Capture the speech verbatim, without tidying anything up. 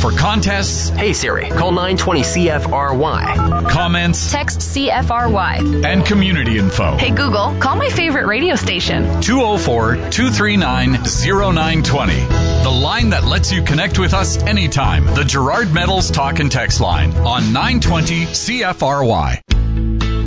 For contests, hey Siri, call nine twenty C F R Y. Comments, text C F R Y. And community info. Hey Google, call my favorite radio station. two oh four, two three nine, oh nine two oh. The line that lets you connect with us anytime. The Gerard Metals Talk and Text line on nine twenty C F R Y.